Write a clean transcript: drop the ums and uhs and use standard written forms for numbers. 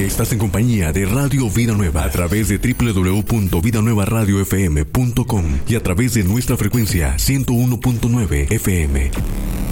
Estás en compañía de Radio Vida Nueva a través de www.vidanuevaradiofm.com y a través de nuestra frecuencia 101.9 FM.